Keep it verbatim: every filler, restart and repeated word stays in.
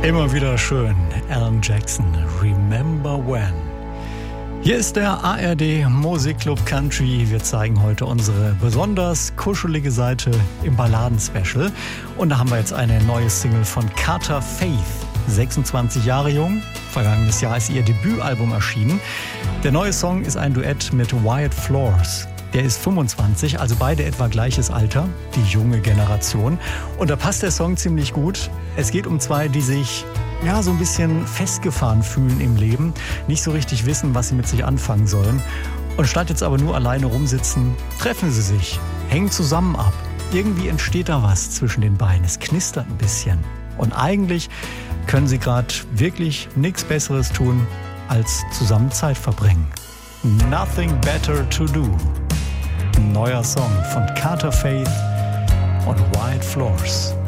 Immer wieder schön. Alan Jackson, Remember When. Hier ist der A R D Musikclub Country. Wir zeigen heute unsere besonders kuschelige Seite im Balladen-Special. Und da haben wir jetzt eine neue Single von Carter Faith. sechsundzwanzig Jahre jung. Vergangenes Jahr ist ihr Debütalbum erschienen. Der neue Song ist ein Duett mit Wyatt Flores. Der ist fünfundzwanzig, also beide etwa gleiches Alter, die junge Generation. Und da passt der Song ziemlich gut. Es geht um zwei, die sich ja so ein bisschen festgefahren fühlen im Leben, nicht so richtig wissen, was sie mit sich anfangen sollen. Und statt jetzt aber nur alleine rumsitzen, treffen sie sich, hängen zusammen ab. Irgendwie entsteht da was zwischen den beiden. Es knistert ein bisschen. Und eigentlich können sie gerade wirklich nichts Besseres tun, als zusammen Zeit verbringen. Nothing better to do. Neuer Song von Carter Faith und Wyatt Flores.